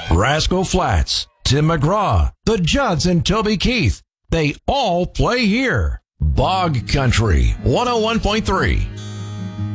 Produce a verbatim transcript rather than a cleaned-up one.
Rascal Flatts, Tim McGraw, the Judds and Toby Keith. They all play here. Bog Country one oh one point three.